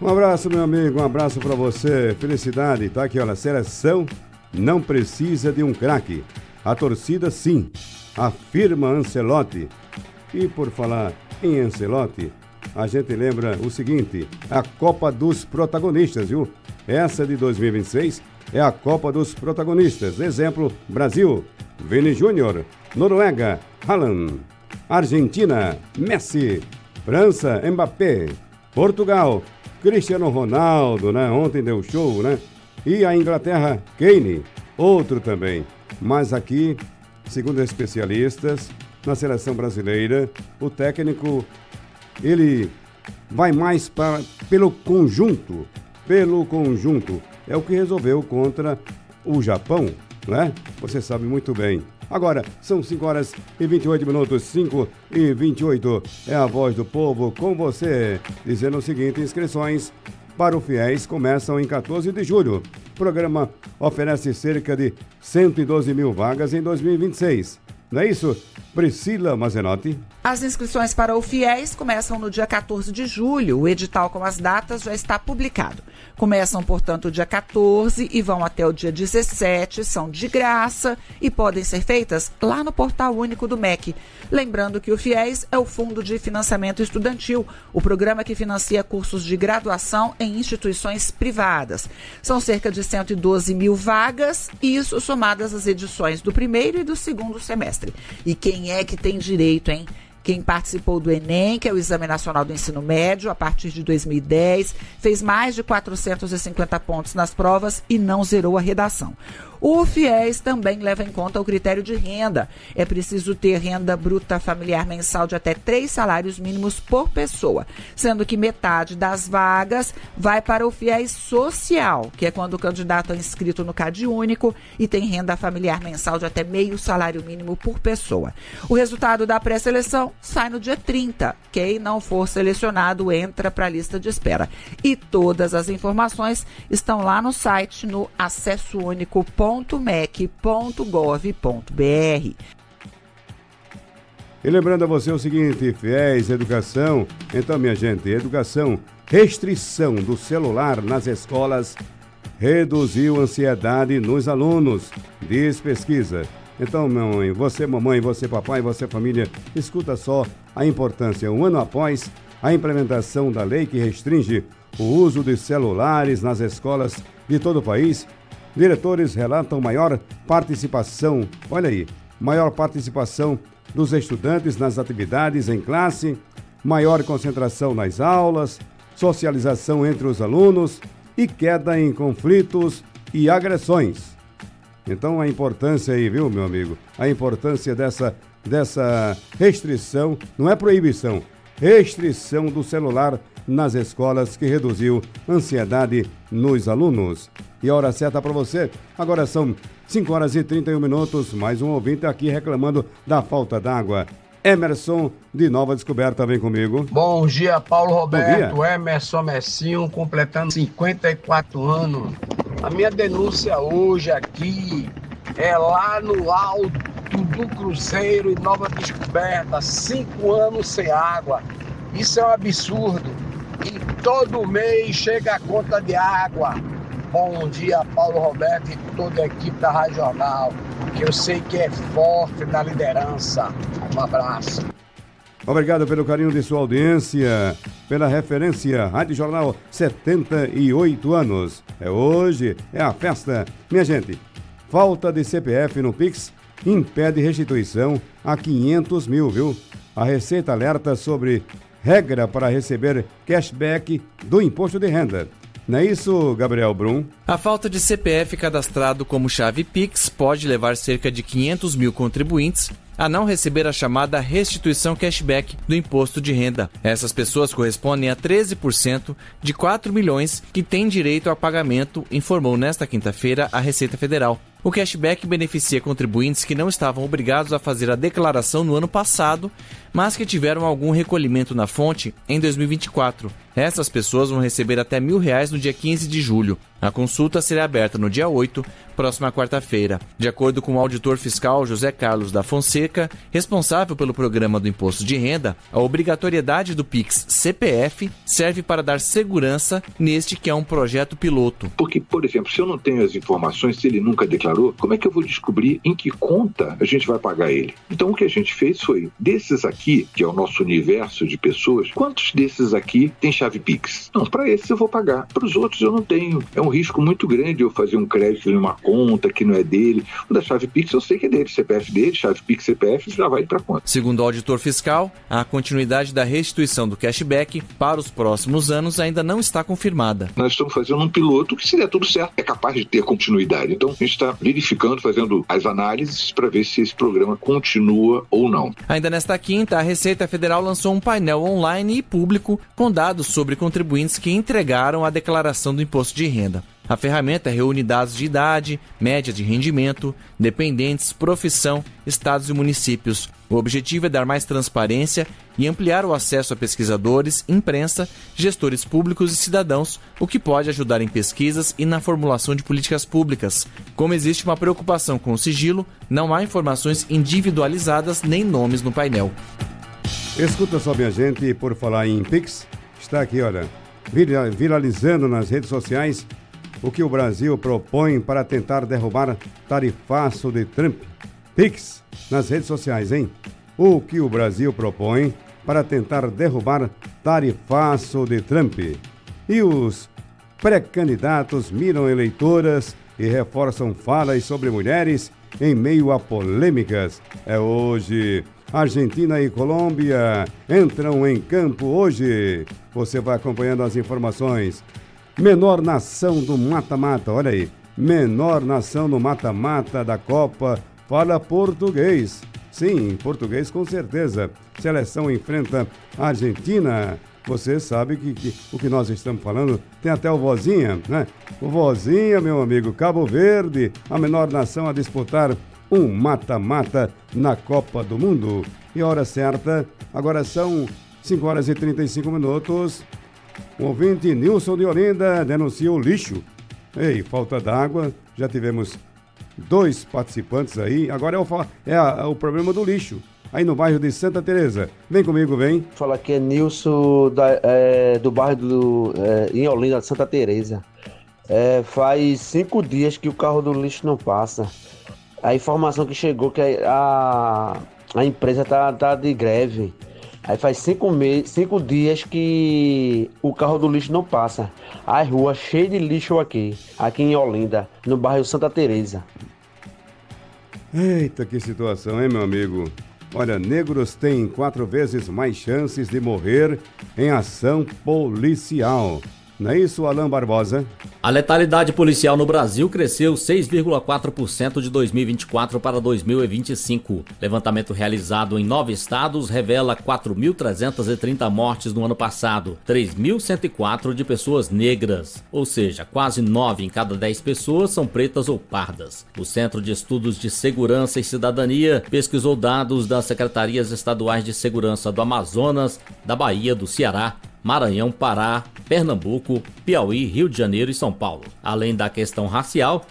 Um abraço, meu amigo, um abraço pra você. Felicidade, tá aqui, olha, a seleção não precisa de um craque. A torcida, sim, afirma Ancelotti. E por falar em Ancelotti, a gente lembra o seguinte, a Copa dos Protagonistas, viu? Essa de 2026 é a Copa dos Protagonistas. Exemplo, Brasil, Vini Júnior, Noruega, Haaland, Argentina, Messi, França, Mbappé, Portugal, Cristiano Ronaldo, né? Ontem deu show, né? E a Inglaterra, Kane, outro também. Mas aqui, segundo especialistas, na seleção brasileira, o técnico, ele vai mais pelo conjunto. É o que resolveu contra o Japão, né? Você sabe muito bem. Agora, são 5 horas e 28 minutos, 5 e 28. É a Voz do Povo com você, dizendo o seguinte, inscrições para o FIES começam em 14 de julho. O programa oferece cerca de 112 mil vagas em 2026. Não é isso, Priscila Mazenotti? As inscrições para o FIES começam no dia 14 de julho. O edital com as datas já está publicado. Começam, portanto, dia 14 e vão até o dia 17, são de graça e podem ser feitas lá no Portal Único do MEC. Lembrando que o FIES é o Fundo de Financiamento Estudantil, o programa que financia cursos de graduação em instituições privadas. São cerca de 112 mil vagas, isso somadas às edições do primeiro e do segundo semestre. E quem é que tem direito, hein? Quem participou do Enem, que é o Exame Nacional do Ensino Médio, a partir de 2010, fez mais de 450 pontos nas provas e não zerou a redação. O FIES também leva em conta o critério de renda. É preciso ter renda bruta familiar mensal de até 3 salários mínimos por pessoa, sendo que metade das vagas vai para o FIES social, que é quando o candidato é inscrito no CadÚnico e tem renda familiar mensal de até meio salário mínimo por pessoa. O resultado da pré-seleção sai no dia 30. Quem não for selecionado entra para a lista de espera. E todas as informações estão lá no site, no acessounico.mec.gov.br. E lembrando a você o seguinte, FIES, educação. Então, minha gente, educação, restrição do celular nas escolas reduziu a ansiedade nos alunos, diz pesquisa. Então, mamãe, você papai, você família, escuta só a importância. Um ano após a implementação da lei que restringe o uso de celulares nas escolas de todo o país, diretores relatam maior participação dos estudantes nas atividades em classe, maior concentração nas aulas, socialização entre os alunos e queda em conflitos e agressões. Então a importância aí, viu, meu amigo? A importância dessa restrição, não é proibição, restrição do celular nas escolas que reduziu ansiedade nos alunos. E a hora certa para você, agora são 5 horas e 31 minutos, mais um ouvinte aqui reclamando da falta d'água. Emerson, de Nova Descoberta, vem comigo. Bom dia, Paulo Roberto. Emerson Messinho, completando 54 anos. A minha denúncia hoje aqui é lá no alto do Cruzeiro e Nova Descoberta, 5 anos sem água. Isso é um absurdo. E todo mês chega a conta de água. Bom dia, Paulo Roberto e toda a equipe da Rádio Jornal, que eu sei que é forte na liderança. Um abraço. Obrigado pelo carinho de sua audiência, pela referência. Rádio Jornal, 78 anos. É hoje, é a festa. Minha gente, falta de CPF no Pix impede restituição a 500 mil, viu? A Receita alerta sobre regra para receber cashback do imposto de renda. Não é isso, Gabriel Brum? A falta de CPF cadastrado como chave Pix pode levar cerca de 500 mil contribuintes a não receber a chamada restituição cashback do imposto de renda. Essas pessoas correspondem a 13% de 4 milhões que têm direito ao pagamento, informou nesta quinta-feira a Receita Federal. O cashback beneficia contribuintes que não estavam obrigados a fazer a declaração no ano passado, mas que tiveram algum recolhimento na fonte em 2024. Essas pessoas vão receber até R$1.000 no dia 15 de julho. A consulta será aberta no dia 8, próxima quarta-feira. De acordo com o auditor fiscal José Carlos da Fonseca, responsável pelo programa do Imposto de Renda, a obrigatoriedade do Pix CPF serve para dar segurança neste que é um projeto piloto. Porque, por exemplo, se eu não tenho as informações, se ele nunca declarou, como é que eu vou descobrir em que conta a gente vai pagar ele? Então o que a gente fez foi, desses aqui, que é o nosso universo de pessoas, quantos desses aqui tem chave Pix? Não, para esses eu vou pagar, para os outros eu não tenho. É um risco muito grande eu fazer um crédito em uma conta que não é dele. O da chave Pix eu sei que é dele, CPF dele, chave Pix, CPF, já vai para a conta. Segundo o auditor fiscal, a continuidade da restituição do cashback para os próximos anos ainda não está confirmada. Nós estamos fazendo um piloto que, se der tudo certo, é capaz de ter continuidade. Então, a gente está verificando, fazendo as análises para ver se esse programa continua ou não. Ainda nesta quinta, a Receita Federal lançou um painel online e público com dados sobre contribuintes que entregaram a declaração do imposto de renda. A ferramenta reúne dados de idade, média de rendimento, dependentes, profissão, estados e municípios. O objetivo é dar mais transparência e ampliar o acesso a pesquisadores, imprensa, gestores públicos e cidadãos, o que pode ajudar em pesquisas e na formulação de políticas públicas. Como existe uma preocupação com o sigilo, não há informações individualizadas nem nomes no painel. Escuta só, minha gente, por falar em Pix, está aqui, olha, viralizando nas redes sociais o que o Brasil propõe para tentar derrubar tarifaço de Trump. Pix nas redes sociais, hein? O que o Brasil propõe para tentar derrubar tarifaço de Trump. E os pré-candidatos miram eleitoras e reforçam falas sobre mulheres em meio a polêmicas. É hoje. Argentina e Colômbia entram em campo hoje. Você vai acompanhando as informações. Menor nação do mata-mata, olha aí. Menor nação no mata-mata da Copa fala português. Sim, português com certeza. Seleção enfrenta a Argentina. Você sabe que o que nós estamos falando tem até o Vozinha, né? O Vozinha, meu amigo, Cabo Verde, a menor nação a disputar um mata-mata na Copa do Mundo. E a hora certa, agora são 5 horas e 35 minutos. O ouvinte Nilson de Olinda denuncia o lixo. Ei, falta d'água, já tivemos 2 participantes aí, agora é o problema do lixo, aí no bairro de Santa Teresa. Vem comigo, vem. Fala aqui é Nilson do bairro em Olinda, de Santa Teresa. Faz 5 dias que o carro do lixo não passa. A informação que chegou que a empresa tá de greve. Aí faz 5 dias que o carro do lixo não passa. A rua cheia de lixo aqui em Olinda, no bairro Santa Teresa. Eita, que situação, hein, meu amigo? Olha, negros têm 4 vezes mais chances de morrer em ação policial. Não é isso, Alan Barbosa? A letalidade policial no Brasil cresceu 6,4% de 2024 para 2025. Levantamento realizado em 9 estados revela 4.330 mortes no ano passado, 3.104 de pessoas negras, ou seja, quase 9 em cada 10 pessoas são pretas ou pardas. O Centro de Estudos de Segurança e Cidadania pesquisou dados das secretarias estaduais de segurança do Amazonas, da Bahia, do Ceará, Maranhão, Pará, Pernambuco, Piauí, Rio de Janeiro e São Paulo. Além da questão racial,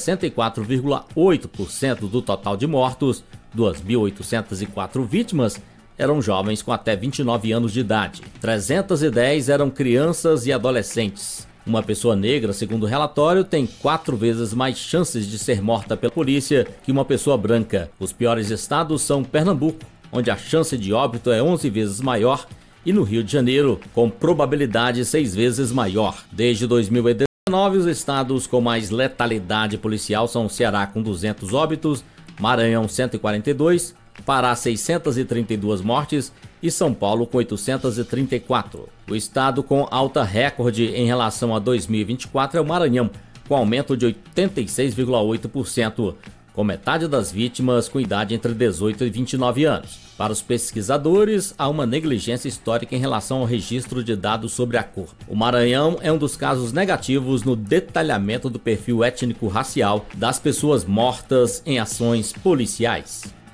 64,8% do total de mortos, 2.804 vítimas, eram jovens com até 29 anos de idade. 310 eram crianças e adolescentes. Uma pessoa negra, segundo o relatório, tem 4 vezes mais chances de ser morta pela polícia que uma pessoa branca. Os piores estados são Pernambuco, onde a chance de óbito é 11 vezes maior, e no Rio de Janeiro, com probabilidade 6 vezes maior. Desde 2019, os estados com mais letalidade policial são o Ceará com 200 óbitos, Maranhão 142, Pará 632 mortes e São Paulo com 834. O estado com alta recorde em relação a 2024 é o Maranhão, com aumento de 86,8%. com metade das vítimas com idade entre 18 e 29 anos. Para os pesquisadores, há uma negligência histórica em relação ao registro de dados sobre a cor. O Maranhão é um dos casos negativos no detalhamento do perfil étnico-racial das pessoas mortas em ações policiais.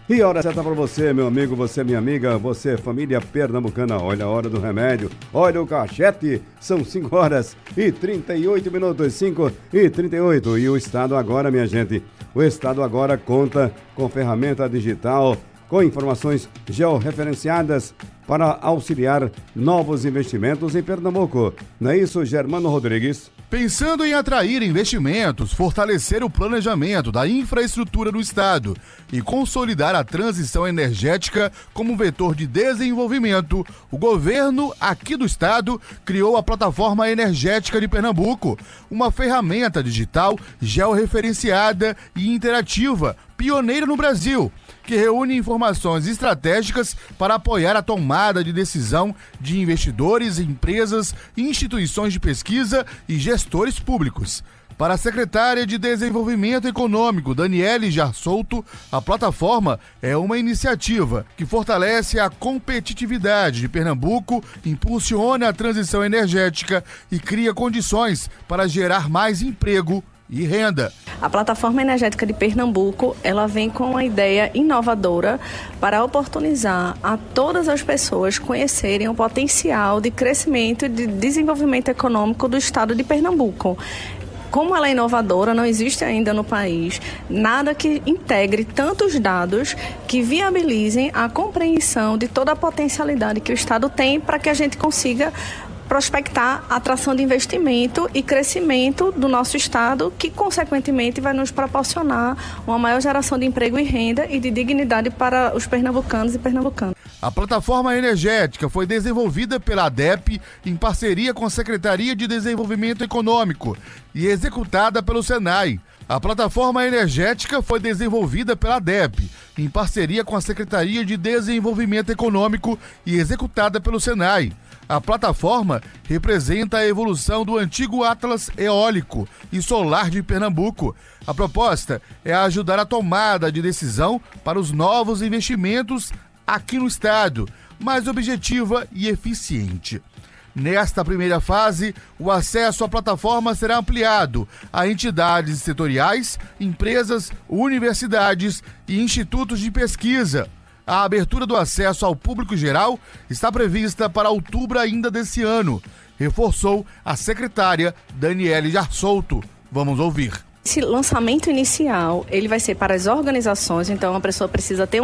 E hora certa para você, meu amigo, você, minha amiga, você, família pernambucana. Olha a hora do remédio, olha o cachete. São 5 horas e 38 minutos, 5 e 38. E o Estado agora, minha gente, o Estado agora conta com ferramenta digital, com informações georreferenciadas para auxiliar novos investimentos em Pernambuco. Não é isso, Germano Rodrigues? Pensando em atrair investimentos, fortalecer o planejamento da infraestrutura do Estado e consolidar a transição energética como vetor de desenvolvimento, o governo aqui do Estado criou a Plataforma Energética de Pernambuco, uma ferramenta digital georreferenciada e interativa, pioneira no Brasil, que reúne informações estratégicas para apoiar a tomada de decisão de investidores, empresas, instituições de pesquisa e gestores públicos. Para a secretária de Desenvolvimento Econômico, Daniele Jarsolto, a plataforma é uma iniciativa que fortalece a competitividade de Pernambuco, impulsiona a transição energética e cria condições para gerar mais emprego e renda. A Plataforma Energética de Pernambuco, ela vem com uma ideia inovadora para oportunizar a todas as pessoas conhecerem o potencial de crescimento e de desenvolvimento econômico do estado de Pernambuco. Como ela é inovadora, não existe ainda no país nada que integre tantos dados que viabilizem a compreensão de toda a potencialidade que o estado tem para que a gente consiga prospectar a atração de investimento e crescimento do nosso estado, que consequentemente vai nos proporcionar uma maior geração de emprego e renda e de dignidade para os pernambucanos e pernambucanas. A plataforma energética foi desenvolvida pela ADEP em parceria com a Secretaria de Desenvolvimento Econômico e executada pelo Senai. A plataforma energética foi desenvolvida pela ADEP em parceria com a Secretaria de Desenvolvimento Econômico e executada pelo Senai. A plataforma representa a evolução do antigo Atlas eólico e solar de Pernambuco. A proposta é ajudar a tomada de decisão para os novos investimentos aqui no estado, mais objetiva e eficiente. Nesta primeira fase, o acesso à plataforma será ampliado a entidades setoriais, empresas, universidades e institutos de pesquisa. A abertura do acesso ao público geral está prevista para outubro ainda desse ano, reforçou a secretária Daniele Jarsolto. Vamos ouvir. Esse lançamento inicial, ele vai ser para as organizações, então a pessoa precisa ter um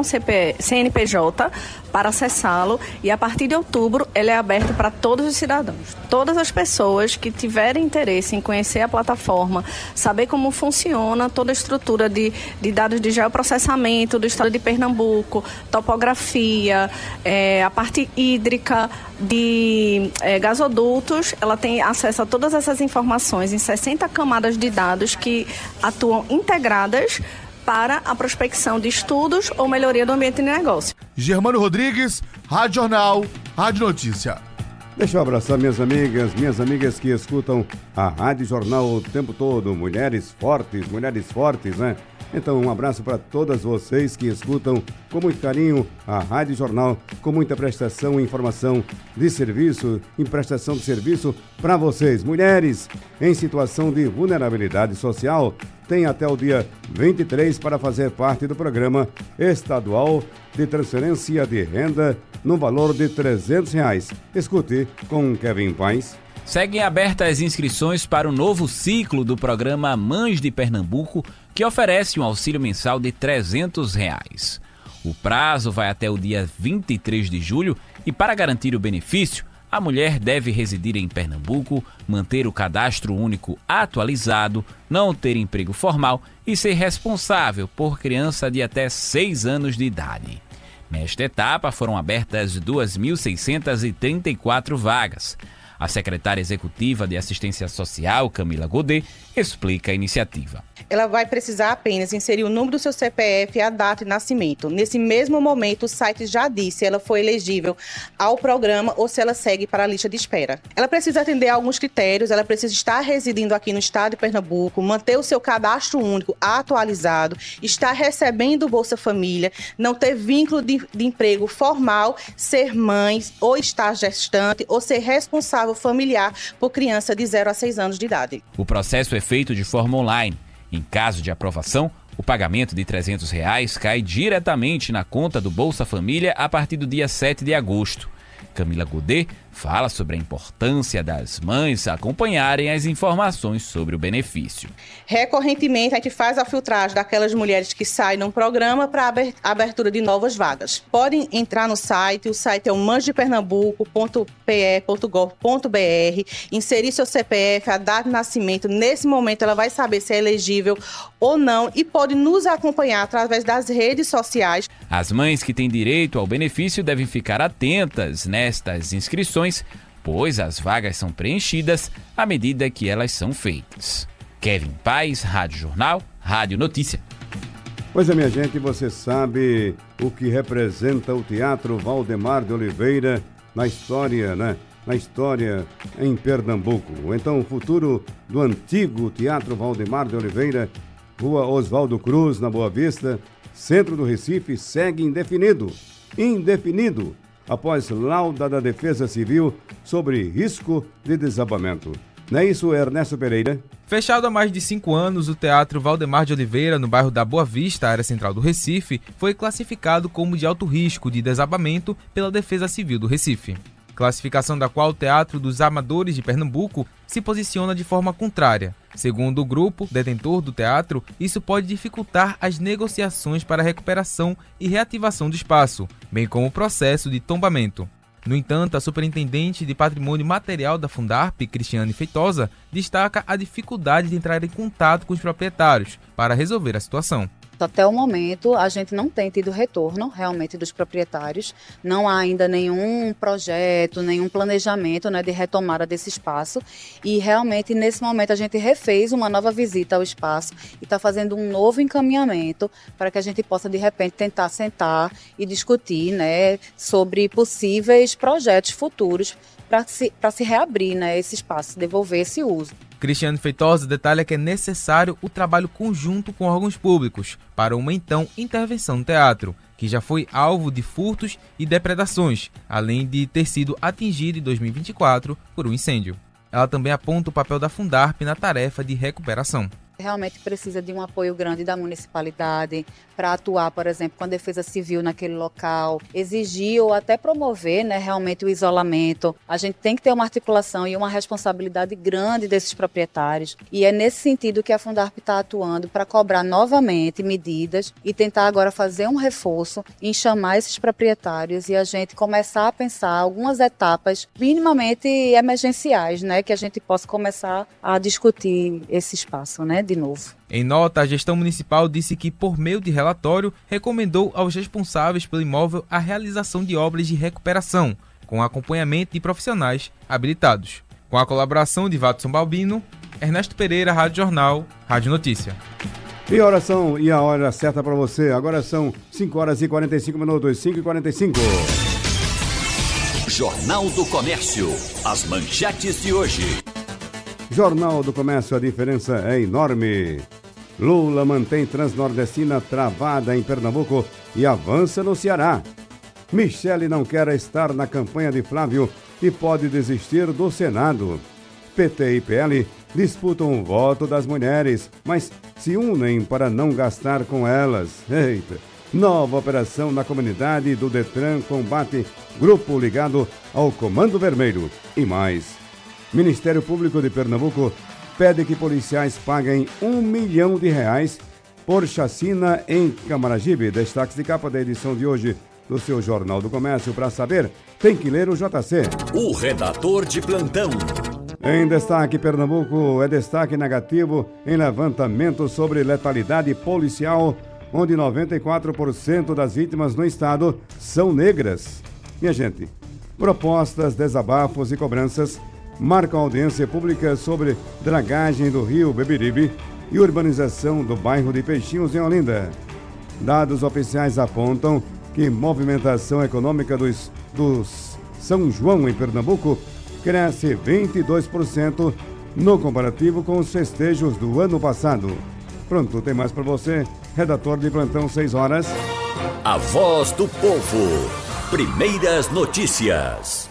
CNPJ para acessá-lo, e a partir de outubro ele é aberto para todos os cidadãos. Todas as pessoas que tiverem interesse em conhecer a plataforma, saber como funciona toda a estrutura de dados de geoprocessamento do estado de Pernambuco, topografia, a parte hídrica, de gasodutos, ela tem acesso a todas essas informações em 60 camadas de dados que atuam integradas para a prospecção de estudos ou melhoria do ambiente de negócio. Germano Rodrigues, Rádio Jornal, Rádio Notícia. Deixa eu abraçar minhas amigas que escutam a Rádio Jornal o tempo todo. Mulheres fortes, né? Então, um abraço para todas vocês que escutam com muito carinho a Rádio Jornal, com muita prestação e informação de serviço, em prestação de serviço para vocês. Mulheres em situação de vulnerabilidade social, tem até o dia 23 para fazer parte do programa estadual de transferência de renda no valor de R$300. Escute com Kevin Paes. Seguem abertas as inscrições para o novo ciclo do programa Mães de Pernambuco, que oferece um auxílio mensal de R$300. O prazo vai até o dia 23 de julho e, para garantir o benefício, a mulher deve residir em Pernambuco, manter o cadastro único atualizado, não ter emprego formal e ser responsável por criança de até 6 anos de idade. Nesta etapa foram abertas 2.634 vagas. A secretária executiva de Assistência Social, Camila Godet, explica a iniciativa. Ela vai precisar apenas inserir o número do seu CPF e a data de nascimento. Nesse mesmo momento, o site já diz se ela foi elegível ao programa ou se ela segue para a lista de espera. Ela precisa atender a alguns critérios, ela precisa estar residindo aqui no estado de Pernambuco, manter o seu cadastro único atualizado, estar recebendo Bolsa Família, não ter vínculo de emprego formal, ser mãe ou estar gestante ou ser responsável familiar por criança de 0 a 6 anos de idade. O processo é feito de forma online. Em caso de aprovação, O pagamento de R$ 300 cai diretamente na conta do Bolsa Família a partir do dia 7 de agosto. Camila Godet fala sobre a importância das mães acompanharem as informações sobre o benefício. Recorrentemente, a gente faz a filtragem daquelas mulheres que saem num programa para abertura de novas vagas. Podem entrar no site, o site é o manjdepernambuco.pe.gov.br, inserir seu CPF, a data de nascimento. Nesse momento, ela vai saber se é elegível ou não e pode nos acompanhar através das redes sociais. As mães que têm direito ao benefício devem ficar atentas nestas inscrições, pois as vagas são preenchidas à medida que elas são feitas. Kevin Paz, Rádio Jornal, Rádio Notícia. Pois é, minha gente, você sabe o que representa o Teatro Valdemar de Oliveira na história, né? Na história em Pernambuco. Então, o futuro do antigo Teatro Valdemar de Oliveira, Rua Oswaldo Cruz, na Boa Vista, centro do Recife, segue indefinido. Após lauda da Defesa Civil sobre risco de desabamento. Não é isso, Ernesto Pereira? Fechado há mais de 5 anos, o Teatro Valdemar de Oliveira, no bairro da Boa Vista, área central do Recife, foi classificado como de alto risco de desabamento pela Defesa Civil do Recife. Classificação da qual o Teatro dos Amadores de Pernambuco se posiciona de forma contrária. Segundo o grupo detentor do teatro, isso pode dificultar as negociações para a recuperação e reativação do espaço, bem como o processo de tombamento. No entanto, a superintendente de Patrimônio Material da Fundarp, Cristiane Feitosa, destaca a dificuldade de entrar em contato com os proprietários para resolver a situação. Até o momento, a gente não tem tido retorno realmente dos proprietários. Não há ainda nenhum projeto, nenhum planejamento, né, de retomada desse espaço. E realmente, nesse momento, a gente refez uma nova visita ao espaço e está fazendo um novo encaminhamento para que a gente possa, de repente, tentar sentar e discutir, né, sobre possíveis projetos futuros para se reabrir, né, esse espaço, devolver esse uso. Cristiane Feitosa detalha que é necessário o trabalho conjunto com órgãos públicos para uma então intervenção no teatro, que já foi alvo de furtos e depredações, além de ter sido atingido em 2024 por um incêndio. Ela também aponta o papel da Fundarp na tarefa de recuperação. Realmente precisa de um apoio grande da municipalidade para atuar, por exemplo, com a Defesa Civil naquele local, exigir ou até promover, né, realmente o isolamento. A gente tem que ter uma articulação e uma responsabilidade grande desses proprietários. E é nesse sentido que a Fundarp está atuando para cobrar novamente medidas e tentar agora fazer um reforço em chamar esses proprietários e a gente começar a pensar algumas etapas minimamente emergenciais, né, que a gente possa começar a discutir esse espaço, né, de novo. Em nota, a gestão municipal disse que, por meio de relatório, recomendou aos responsáveis pelo imóvel a realização de obras de recuperação, com acompanhamento de profissionais habilitados. Com a colaboração de Watson Balbino, Ernesto Pereira, Rádio Jornal, Rádio Notícia. E a hora certa para você. Agora são 5 horas e 45 minutos, 5h45. Jornal do Comércio. As manchetes de hoje. Jornal do Comércio, a diferença é enorme. Lula mantém Transnordestina travada em Pernambuco e avança no Ceará. Michele não quer estar na campanha de Flávio e pode desistir do Senado. PT e PL disputam o voto das mulheres, mas se unem para não gastar com elas. Eita! Nova operação na comunidade do Detran combate grupo ligado ao Comando Vermelho. E mais. Ministério Público de Pernambuco pede que policiais paguem R$1 milhão por chacina em Camaragibe. Destaques de capa da edição de hoje do seu Jornal do Comércio. Para saber, tem que ler o JC. O redator de plantão. Em destaque, Pernambuco é destaque negativo em levantamento sobre letalidade policial, onde 94% das vítimas no estado são negras. Minha gente, propostas, desabafos e cobranças marcam audiência pública sobre dragagem do rio Beberibe e urbanização do bairro de Peixinhos, em Olinda. Dados oficiais apontam que movimentação econômica do São João, em Pernambuco, cresce 22% no comparativo com os festejos do ano passado. Pronto, tem mais para você. Redator de plantão, 6 horas. A Voz do Povo. Primeiras notícias.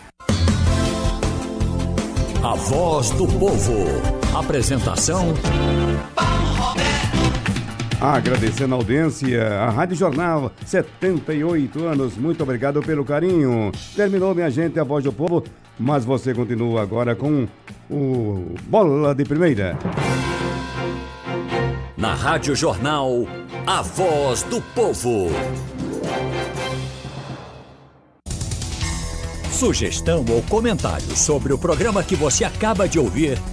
A Voz do Povo. Apresentação: Agradecendo a audiência, a Rádio Jornal, 78 anos, muito obrigado pelo carinho. Terminou, minha gente, a Voz do Povo, mas você continua agora com o Bola de Primeira. Na Rádio Jornal, a Voz do Povo. Sugestão ou comentário sobre o programa que você acaba de ouvir,